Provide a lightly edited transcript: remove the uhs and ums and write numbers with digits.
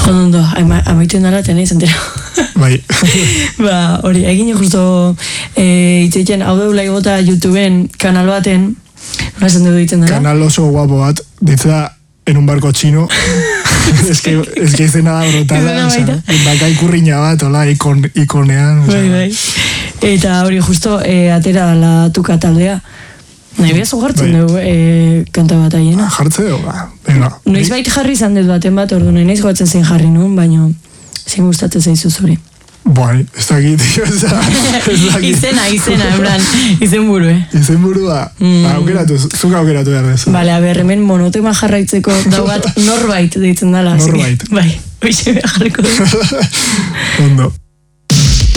Jodondo, amaitu dara tena izan dira. Bai. Hori, egin justo itxeiten hau deula igota YouTubeen kanal baten, nola esan dugu ditzen dara? Kanal oso guapo bat, ditza en un barco chino. Es que izena da brotala. Baka ikurriña bat, hola, ikonean. Bai. Eta hori justo atera la tuka taldea. Nahi behazu jartzen dugu kanta bat aiena. Jartze dugu, Noiz bait jarri izan dut baten bat, ordu nahiz goatzen zein jarri nuen, baina zin gustatzen zaizu zuri. Bai, ez dakit, Izena, embran, izenburu, Izenburua, zuk aukeratu behar dezu. Bale, hemen monotema jarraitzeko daugat norbait deitzen dala. Norbait. Bai, hoxe behar jarriko du. Ondo.